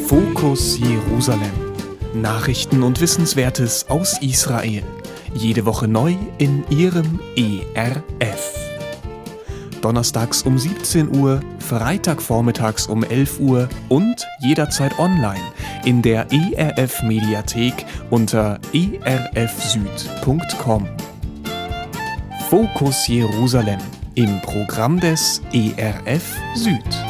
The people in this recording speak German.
Fokus Jerusalem. Nachrichten und Wissenswertes aus Israel. Jede Woche neu in Ihrem ERF. Donnerstags um 17 Uhr, Freitagvormittags um 11 Uhr und jederzeit online in der ERF Mediathek unter erfsüd.com. Fokus Jerusalem im Programm des ERF Süd.